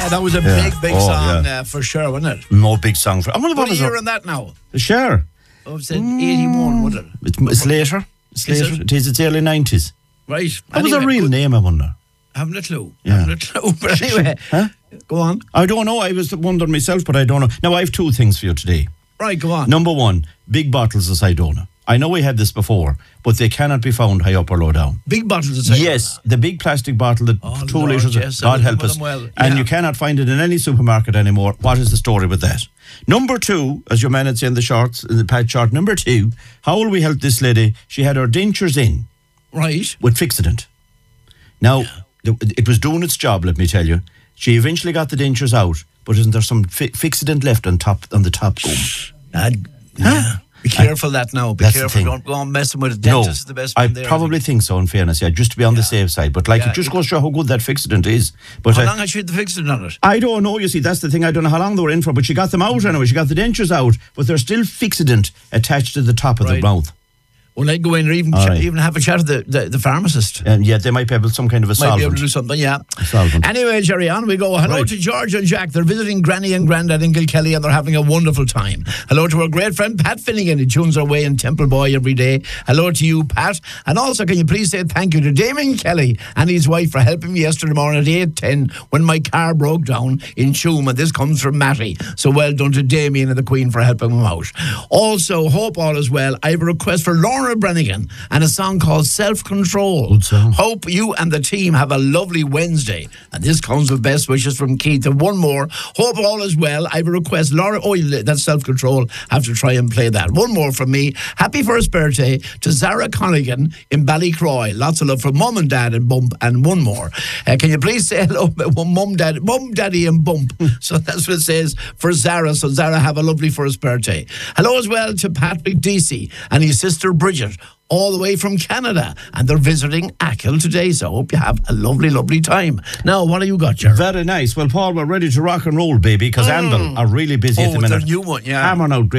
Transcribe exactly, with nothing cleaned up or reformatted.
Yeah, that was a Yeah. big, big Oh, song yeah. uh, for sure, wasn't it? No big song for. I wonder What what was year it? on that now? Share. Oh, it said eighty-one, was it? It's, it's later. It's Is later. it? It is. It's early nineties. Right. What was Anyway, a real good- name? I wonder. Haven't a clue. Yeah. Haven't a clue. But anyway, Huh? go on. I don't know. I was wondering myself, but I don't know. Now I have two things for you today. Right, go on. Number one, big bottles of Sidona. I know we had this before, but they cannot be found high up or low down. Big bottles of cider. Yes, the big plastic bottle that Oh, two Lord, litres. yes, I God help remember us. them well. And Yeah. you cannot find it in any supermarket anymore. What is the story with that? Number two, as your man had said in the shorts, in the pad chart. Number two, how will we help this lady? She had her dentures in Right. with Fixodent. Now, the, it was doing its job. Let me tell you. She eventually got the dentures out, but isn't there some fi- Fixodent left on top on the top gum? Uh, yeah. Be careful that now. Be That's the careful. thing. Don't go on messing with a No, dentist. is the best I one there. probably think so. In fairness, yeah, just to be on the safe side. But like, Yeah, it just it- goes to show how good that Fixodent is. But How uh, long has she had the fixing on it? I don't know. You see, that's the thing. I don't know how long they were in for, but she got them out anyway. She got the dentures out, but there's still Fixodent attached to the top of Right. the mouth. Well, I'd go in or even All ch- right. even have a chat with the, the, the pharmacist. And yet they might be able some kind of a Might be able solvent. to do something, yeah. Solvent. Anyway, Jerry, on we go. Hello Right. to George and Jack. They're visiting Granny and Grandad in Kilkelly and they're having a wonderful time. Hello to our great friend Pat Finnegan, who tunes our way in Temple Boy every day. Hello to you, Pat. And also, can you please say thank you to Damien Kelly and his wife for helping me yesterday morning at eight ten when my car broke down in Tuam. And this comes from Matty. So well done to Damien and the Queen for helping him out. Also, hope all is well. I have a request for Laura Brennigan and a song called Self-Control. Good song. Hope you and the team have a lovely Wednesday. And this comes with best wishes from Keith. And one more. Hope all is well. I have a request. Laura, oh, that's Self-Control. Have to try and play that. One more from me. Happy first birthday to Zara Connigan in Ballycroy. Lots of love from Mum and Dad and Bump. And one more. Uh, can you please say hello, Mum, Dad, Mum, Daddy and Bump? So that's what it says for Zara. So Zara, have a lovely first birthday. Hello as well to Patrick Deasy and his sister Bridget, all the way from Canada, and they're visiting Achill today, so I hope you have a lovely, lovely time. Now, what have you got, Jerry? Very nice. Well, Paul, we're ready to rock and roll, baby, because Mm. Anvil are really busy at Oh, the their minute. new one, yeah. Hammering out great